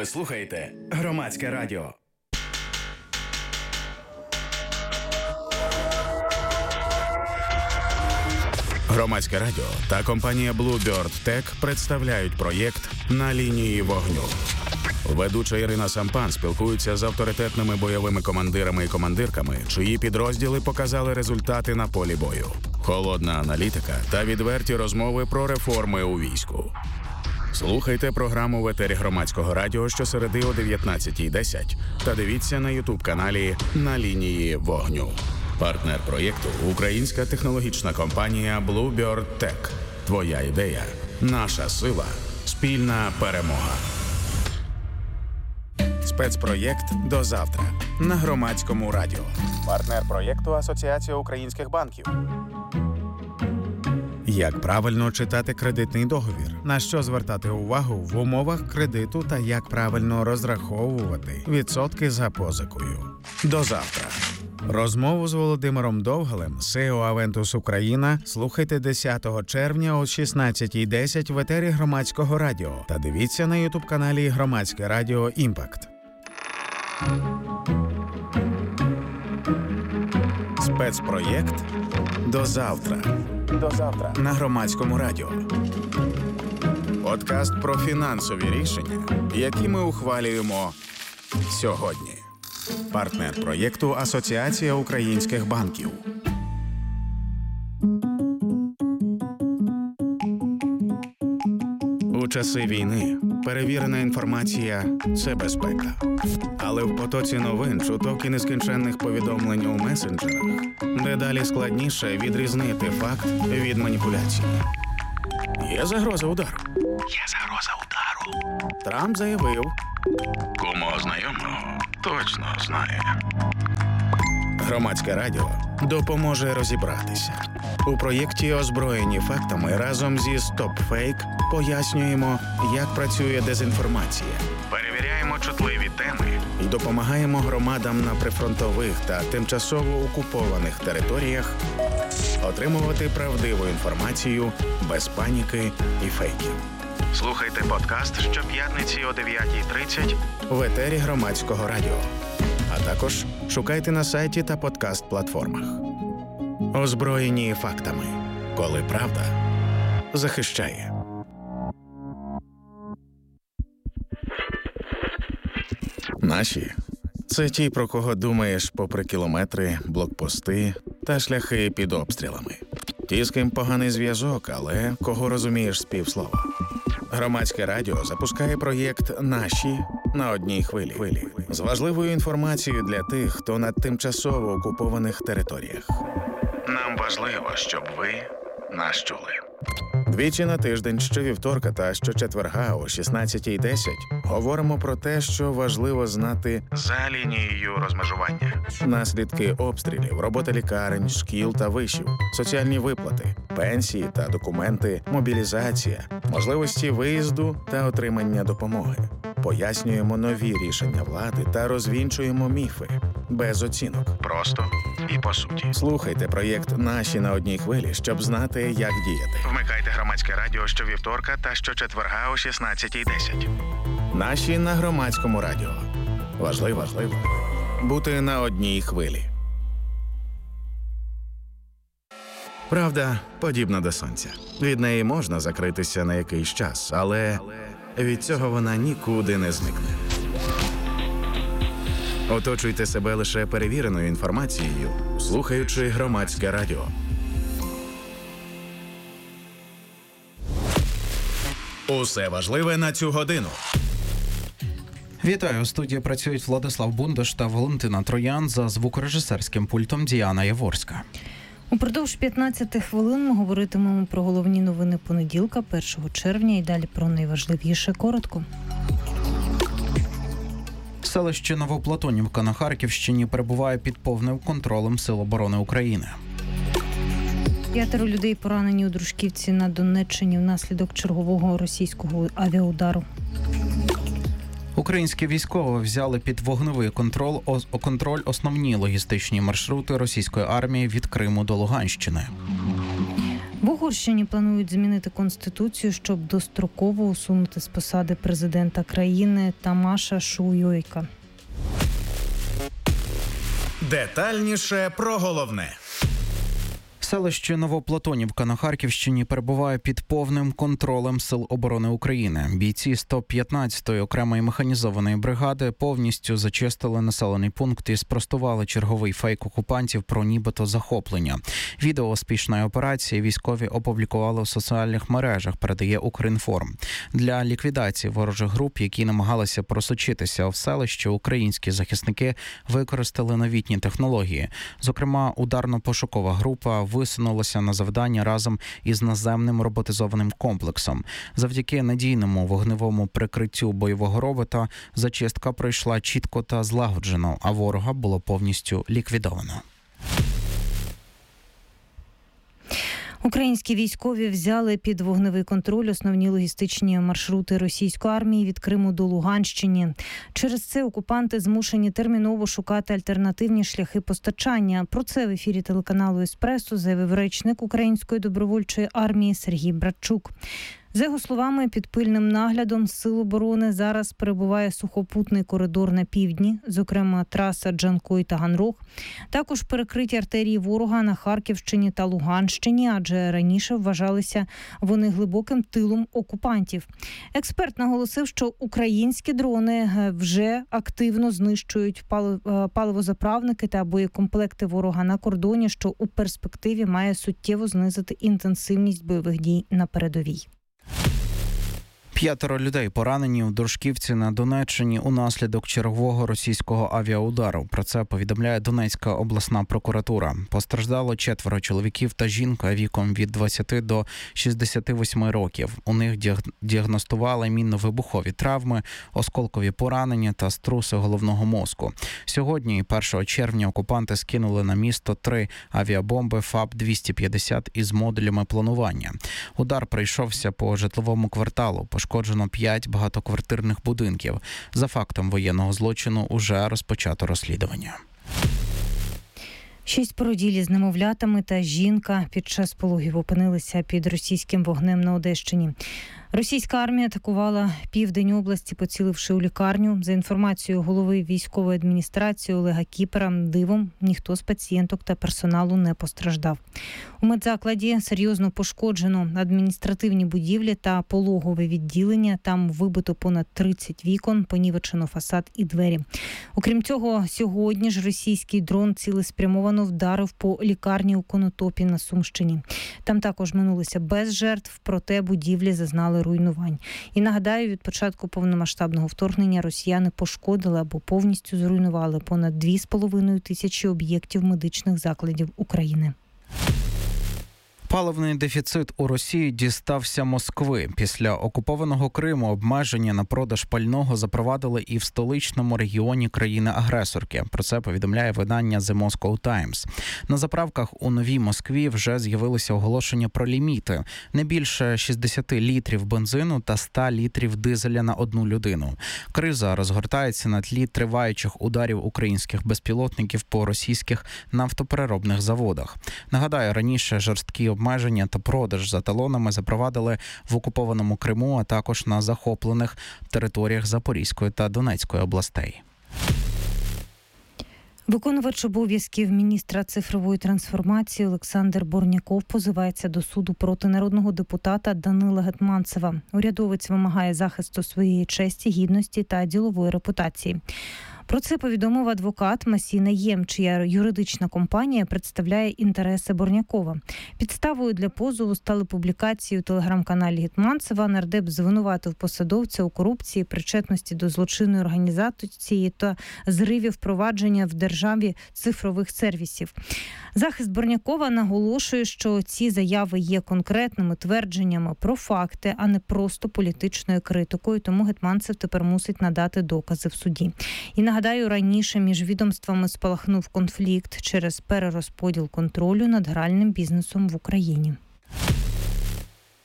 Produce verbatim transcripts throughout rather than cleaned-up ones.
Ви слухаєте Громадське радіо. Громадське радіо та компанія Bluebird Tech представляють проєкт «На лінії вогню». Ведуча Ірина Сампан спілкується з авторитетними бойовими командирами і командирками, чиї підрозділи показали результати на полі бою. Холодна аналітика та відверті розмови про реформи у війську. Слухайте програму в етері Громадського радіо щосереди о дев'ятнадцятій десять та дивіться на ютуб-каналі «На лінії вогню». Партнер проєкту – українська технологічна компанія Bluebird Tech. Твоя ідея – наша сила, спільна перемога. Спецпроєкт «До завтра» на Громадському радіо. Партнер проєкту – Асоціація українських банків. Як правильно читати кредитний договір? На що звертати увагу в умовах кредиту та як правильно розраховувати відсотки за позикою? До завтра. Розмову з Володимиром Довгалем, сі і о Aventus Україна, слухайте десятого червня о шістнадцятій десять в етері Громадського радіо та дивіться на ютуб-каналі Громадське радіо Імпакт. Спецпроєкт «До завтра». До завтра на Громадському радіо. Подкаст про фінансові рішення, які ми ухвалюємо сьогодні. Партнер проєкту – Асоціація українських банків. У часи війни перевірена інформація – це безпека. Але в потоці новин, чуток і нескінченних повідомлень у месенджерах дедалі складніше відрізнити факт від маніпуляції. Є загроза удару. Є загроза удару. Трамп заявив. Кому знайомого точно знає. Громадське радіо допоможе розібратися. У проєкті «Озброєні фактами» разом зі StopFake пояснюємо, як працює дезінформація. Перевіряємо чутливі теми і допомагаємо громадам на прифронтових та тимчасово окупованих територіях отримувати правдиву інформацію без паніки і фейків. Слухайте подкаст щоп'ятниці о дев'ятій тридцять в етері Громадського радіо. А також шукайте на сайті та подкаст-платформах. Озброєні фактами. Коли правда захищає. Наші – це ті, про кого думаєш попри кілометри, блокпости та шляхи під обстрілами. Ті, з ким поганий зв'язок, але кого розумієш з півслова. Громадське радіо запускає проєкт «Наші» на одній хвилі. З важливою інформацією для тих, хто на тимчасово окупованих територіях. Нам важливо, щоб ви нас чули. Двічі на тиждень, щовівторка та щочетверга о шістнадцятій десять говоримо про те, що важливо знати за лінією розмежування. Наслідки обстрілів, робота лікарень, шкіл та вишів, соціальні виплати, пенсії та документи, мобілізація, можливості виїзду та отримання допомоги. Пояснюємо нові рішення влади та розвінчуємо міфи. Без оцінок. Просто і по суті. Слухайте проєкт «Наші» на одній хвилі, щоб знати, як діяти. Вмикайте Громадське радіо щовівторка та щочетверга о шістнадцятій десять. «Наші» на Громадському радіо. Важливо, важливо бути на одній хвилі. Правда подібна до сонця. Від неї можна закритися на якийсь час, але від цього вона нікуди не зникне. Оточуйте себе лише перевіреною інформацією, слухаючи Громадське радіо. Усе важливе на цю годину. Вітаю, у студії працюють Владислав Бундаш та Валентина Троян, за звукорежисерським пультом Діана Яворська. Упродовж п'ятнадцяти хвилин ми говоритимемо про головні новини понеділка, першого червня, і далі про найважливіше коротко. Селище Новоплатонівка на Харківщині перебуває під повним контролем Сил оборони України. П'ятеро людей поранені у Дружківці на Донеччині внаслідок чергового російського авіаудару. Українські військові взяли під вогневий контроль, контроль основні логістичні маршрути російської армії від Криму до Луганщини. В Угорщині планують змінити конституцію, щоб достроково усунути з посади президента країни Тамаша Шуйойка. Детальніше про головне. Селище Новоплатонівка на Харківщині перебуває під повним контролем Сил оборони України. Бійці сто п'ятнадцятої окремої механізованої бригади повністю зачистили населений пункт і спростували черговий фейк окупантів про нібито захоплення. Відео успішної операції військові опублікували в соціальних мережах, передає Укрінформ. Для ліквідації ворожих груп, які намагалися просочитися в селище, українські захисники використали новітні технології. Зокрема, ударно-пошукова група висунулася на завдання разом із наземним роботизованим комплексом. Завдяки надійному вогневому прикриттю бойового робота зачистка пройшла чітко та злагоджено, а ворога було повністю ліквідовано. Українські військові взяли під вогневий контроль основні логістичні маршрути російської армії від Криму до Луганщини. Через це окупанти змушені терміново шукати альтернативні шляхи постачання. Про це в ефірі телеканалу «Еспресо» заявив речник Української добровольчої армії Сергій Братчук. За його словами, під пильним наглядом Сил оборони зараз перебуває сухопутний коридор на півдні, зокрема траса Джанкой-Таганрог. Також перекриті артерії ворога на Харківщині та Луганщині, адже раніше вважалися вони глибоким тилом окупантів. Експерт наголосив, що українські дрони вже активно знищують паливозаправники та боєкомплекти ворога на кордоні, що у перспективі має суттєво знизити інтенсивність бойових дій на передовій. П'ятеро людей поранені у Дружківці на Донеччині унаслідок чергового російського авіаудару. Про це повідомляє Донецька обласна прокуратура. Постраждало четверо чоловіків та жінка віком від двадцяти до шістдесяти восьми років. У них діагностували мінно-вибухові травми, осколкові поранення та струси головного мозку. Сьогодні, першого червня, окупанти скинули на місто три авіабомби ФАП двісті п'ятдесят із модулями планування. Удар прийшовся по житловому кварталу. Пошкоджено п'ять багатоквартирних будинків. За фактом воєнного злочину уже розпочато розслідування. Шість породілі з немовлятами та жінка під час пологів опинилися під російським вогнем на Одещині. Російська армія атакувала південь області, поціливши у лікарню. За інформацією голови військової адміністрації Олега Кіпера, дивом ніхто з пацієнток та персоналу не постраждав. У медзакладі серйозно пошкоджено адміністративні будівлі та пологове відділення. Там вибито понад тридцять вікон, понівечено фасад і двері. Окрім цього, сьогодні ж російський дрон цілеспрямовано вдарив по лікарні у Конотопі на Сумщині. Там також минулися без жертв, проте будівлі зазнали руйнувань. І нагадаю, від початку повномасштабного вторгнення росіяни пошкодили або повністю зруйнували понад дві з половиною тисячі об'єктів медичних закладів України. Паливний дефіцит у Росії дістався Москви. Після окупованого Криму обмеження на продаж пального запровадили і в столичному регіоні країни-агресорки. Про це повідомляє видання The Moscow Times. На заправках у Новій Москві вже з'явилися оголошення про ліміти. Не більше шістдесят літрів бензину та сто літрів дизеля на одну людину. Криза розгортається на тлі триваючих ударів українських безпілотників по російських нафтопереробних заводах. Нагадаю, раніше жорсткі обмеження Обмеження та продаж за талонами запровадили в окупованому Криму, а також на захоплених територіях Запорізької та Донецької областей. Виконувач обов'язків міністра цифрової трансформації Олександр Борняков позивається до суду проти народного депутата Данила Гетманцева. Урядовець вимагає захисту своєї честі, гідності та ділової репутації. Про це повідомив адвокат Масіна Єм, чия юридична компанія представляє інтереси Борнякова. Підставою для позову стали публікації у телеграм-каналі Гетманцева. Нардеп звинуватив посадовця у корупції, причетності до злочинної організації та зривів впровадження в державі цифрових сервісів. Захист Борнякова наголошує, що ці заяви є конкретними твердженнями про факти, а не просто політичною критикою, тому Гетманцев тепер мусить надати докази в суді. І нагадаю, раніше між відомствами спалахнув конфлікт через перерозподіл контролю над гральним бізнесом в Україні.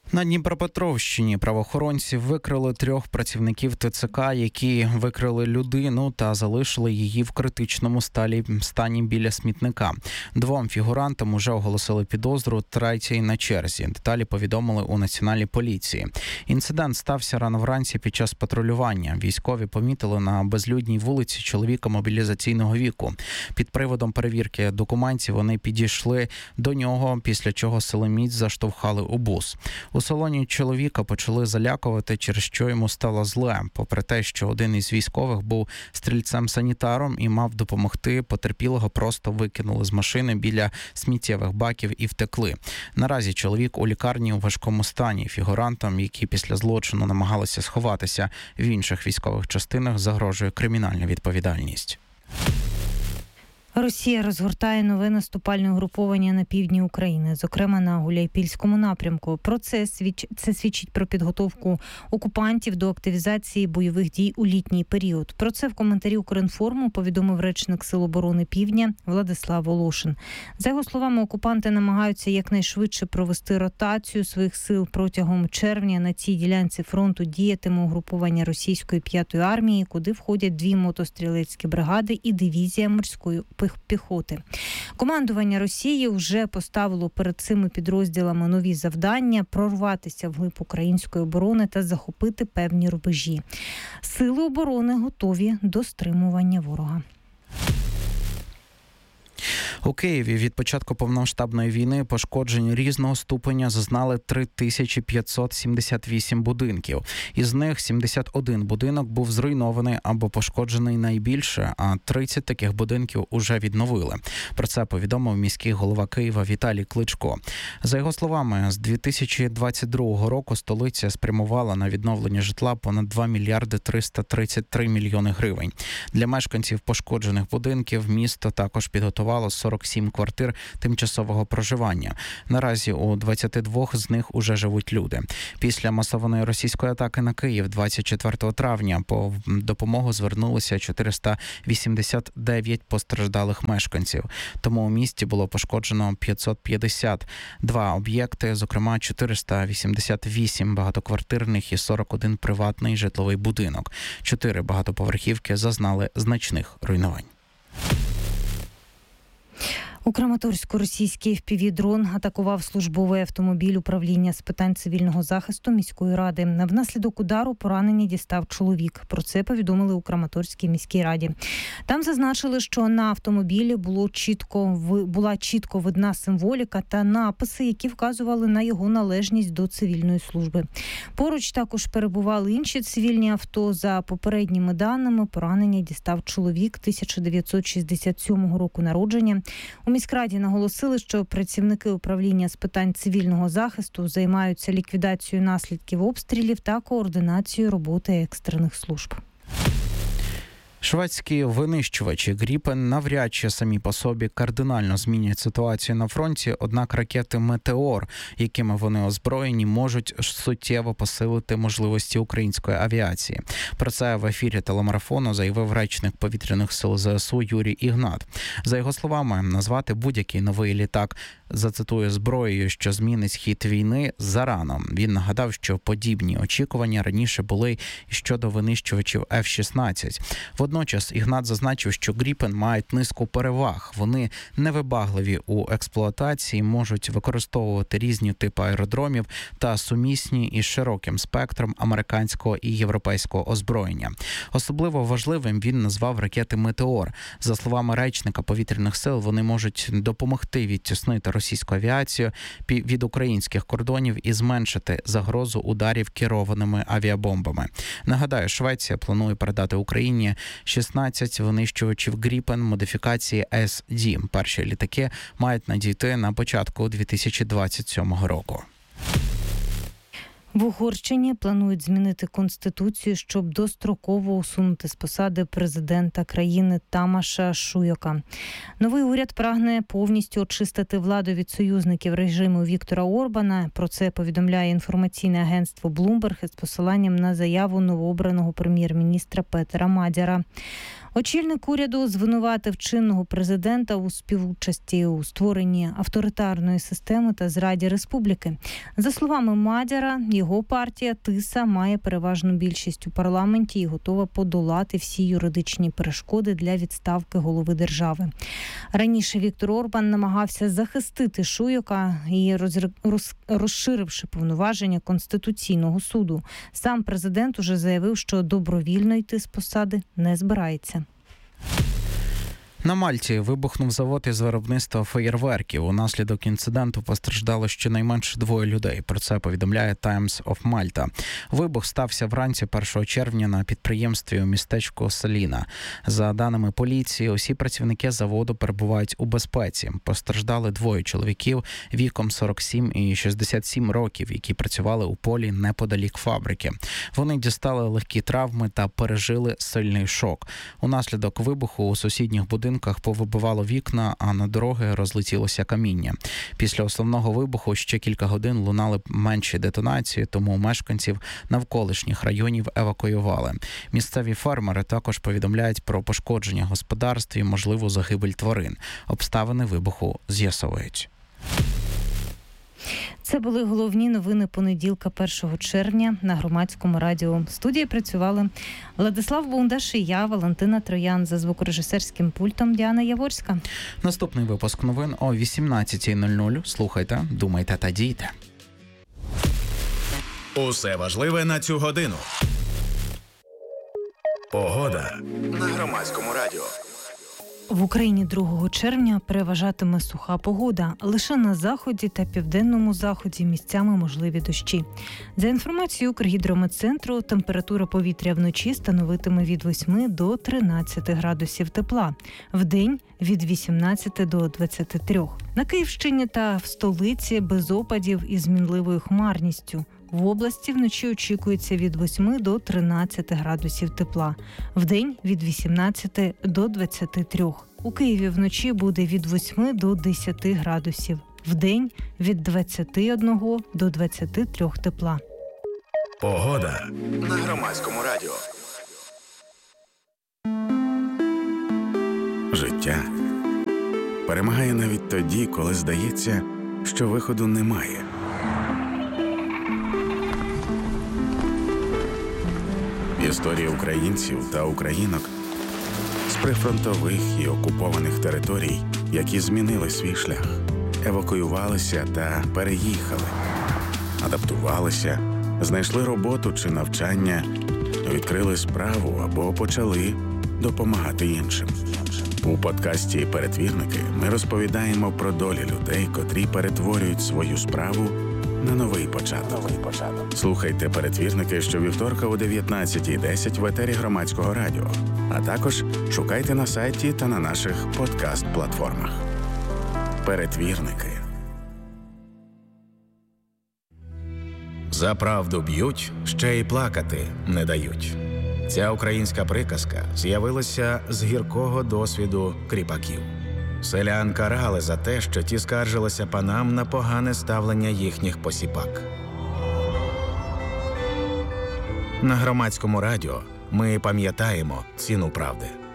На Дніпропетровщині правоохоронці викрили трьох працівників ТЦК, які викрили людину та залишили її в критичному сталі, стані біля смітника. Двом фігурантам уже оголосили підозру, третій на черзі. Деталі повідомили у Національній поліції. Інцидент стався рано вранці під час патрулювання. Військові помітили на безлюдній вулиці чоловіка мобілізаційного віку. Під приводом перевірки документів вони підійшли до нього, після чого силоміць заштовхали у бус. У салоні чоловіка почали залякувати, через що йому стало зле. Попри те, що один із військових був стрільцем-санітаром і мав допомогти, потерпілого просто викинули з машини біля сміттєвих баків і втекли. Наразі чоловік у лікарні у важкому стані. Фігурантам, які після злочину намагалися сховатися в інших військових частинах, загрожує кримінальна відповідальність. Росія розгортає нове наступальне угруповання на півдні України, зокрема на Гуляйпільському напрямку. Про це, свідч... це свідчить про підготовку окупантів до активізації бойових дій у літній період. Про це в коментарі Укрінформу повідомив речник Сил оборони Півдня Владислав Волошин. За його словами, окупанти намагаються якнайшвидше провести ротацію своїх сил. Протягом червня на цій ділянці фронту діятиме угруповання російської п'ятої армії, куди входять дві мотострілецькі бригади і дивізія морської піхоти. Командування Росії вже поставило перед цими підрозділами нові завдання – прорватися вглиб української оборони та захопити певні рубежі. Сили оборони готові до стримування ворога. У Києві від початку повномасштабної війни пошкоджень різного ступеня зазнали три тисячі п'ятсот сімдесят вісім будинків. Із них сімдесят один будинок був зруйнований або пошкоджений найбільше, а тридцять таких будинків уже відновили. Про це повідомив міський голова Києва Віталій Кличко. За його словами, з дві тисячі двадцять другого року столиця спрямувала на відновлення житла понад два мільярди триста тридцять три мільйони гривень. Для мешканців пошкоджених будинків місто також підготувало сорок сім квартир тимчасового проживання. Наразі у двадцяти двох з них уже живуть люди. Після масованої російської атаки на Київ двадцять четвертого травня по допомогу звернулися чотириста вісімдесят дев'ять постраждалих мешканців. Тому у місті було пошкоджено п'ятсот п'ятдесят два об'єкти, зокрема чотириста вісімдесят вісім багатоквартирних і сорок один приватний житловий будинок. Чотири багатоповерхівки зазнали значних руйнувань. У Краматорську російський еф пі ві-дрон атакував службовий автомобіль управління з питань цивільного захисту міської ради. Внаслідок удару поранення дістав чоловік. Про це повідомили у Краматорській міській раді. Там зазначили, що на автомобілі було чітко, була чітко видна символіка та написи, які вказували на його належність до цивільної служби. Поруч також перебували інші цивільні авто. За попередніми даними, поранення дістав чоловік тисяча дев'ятсот шістдесят сьомого року народження. У міськраді наголосили, що працівники управління з питань цивільного захисту займаються ліквідацією наслідків обстрілів та координацією роботи екстрених служб. Шведські винищувачі Гріпен навряд чи самі по собі кардинально змінять ситуацію на фронті, однак ракети «Метеор», якими вони озброєні, можуть суттєво посилити можливості української авіації. Про це в ефірі телемарафону заявив речник повітряних сил зе ес у Юрій Ігнат. За його словами, назвати будь-який новий літак, зацитую, зброєю, що змінить хід війни, зарано. Він нагадав, що подібні очікування раніше були і щодо винищувачів еф шістнадцять. Водночас Ігнат зазначив, що Гріпен мають низку переваг. Вони невибагливі у експлуатації, можуть використовувати різні типи аеродромів та сумісні із широким спектром американського і європейського озброєння. Особливо важливим він назвав ракети «Метеор». За словами речника повітряних сил, вони можуть допомогти відтіснити російську авіацію від українських кордонів і зменшити загрозу ударів керованими авіабомбами. Нагадаю, Швеція планує передати Україні шістнадцять винищувачів Гріпен модифікації ес ді. Перші літаки мають надійти на початку дві тисячі двадцять сьомого року. В Угорщині планують змінити конституцію, щоб достроково усунути з посади президента країни Тамаша Шуйока. Новий уряд прагне повністю очистити владу від союзників режиму Віктора Орбана. Про це повідомляє інформаційне агентство Bloomberg із посиланням на заяву новообраного прем'єр-міністра Петера Мадяра. Очільник уряду звинуватив чинного президента у співучасті у створенні авторитарної системи та зраді республіки. За словами Мадяра, його партія Тиса має переважну більшість у парламенті і готова подолати всі юридичні перешкоди для відставки голови держави. Раніше Віктор Орбан намагався захистити Шуйока і розр... роз... розширивши повноваження Конституційного суду. Сам президент уже заявив, що добровільно йти з посади не збирається. На Мальті вибухнув завод із виробництва феєрверків. Унаслідок інциденту постраждало щонайменше двоє людей. Про це повідомляє Times of Malta. Вибух стався вранці першого червня на підприємстві у містечку Саліна. За даними поліції, усі працівники заводу перебувають у безпеці. Постраждали двоє чоловіків віком сорок сім і шістдесят сім років, які працювали у полі неподалік фабрики. Вони дістали легкі травми та пережили сильний шок. Унаслідок вибуху у сусідніх будинках повибивало вікна, а на дороги розлетілося каміння. Після основного вибуху ще кілька годин лунали менші детонації, тому мешканців навколишніх районів евакуювали. Місцеві фермери також повідомляють про пошкодження господарств і можливу загибель тварин. Обставини вибуху з'ясовують. Це були головні новини понеділка, першого червня на Громадському радіо. В студії працювали Владислав Бундаш і я, Валентина Троян, за звукорежисерським пультом Діана Яворська. Наступний випуск новин о вісімнадцятій нуль нуль. Слухайте, думайте та дійте. Усе важливе на цю годину. Погода на Громадському радіо. В Україні другого червня переважатиме суха погода. Лише на заході та південному заході місцями можливі дощі. За інформацією Укргідрометцентру, температура повітря вночі становитиме від восьми до тринадцяти градусів тепла. Вдень – від вісімнадцяти до двадцяти трьох. На Київщині та в столиці без опадів і з мінливою хмарністю. В області вночі очікується від восьми до тринадцяти градусів тепла. Вдень – від вісімнадцяти до двадцяти трьох. У Києві вночі буде від восьми до десяти градусів. Вдень – від двадцяти одного до двадцяти трьох тепла. Погода на Громадському радіо. Життя перемагає навіть тоді, коли здається, що виходу немає. Історії українців та українок з прифронтових і окупованих територій, які змінили свій шлях, евакуювалися та переїхали, адаптувалися, знайшли роботу чи навчання, відкрили справу або почали допомагати іншим. У подкасті «Перетвірники» ми розповідаємо про долі людей, котрі перетворюють свою справу на новий початок. Новий початок. Слухайте «Перетвірники» щовівторка о дев'ятнадцятій десять в етері Громадського радіо. А також шукайте на сайті та на наших подкаст-платформах. «Перетвірники». За правду б'ють, ще й плакати не дають. Ця українська приказка з'явилася з гіркого досвіду кріпаків. Селян карали за те, що ті скаржилися панам на погане ставлення їхніх посіпак. На Громадському радіо ми пам'ятаємо ціну правди.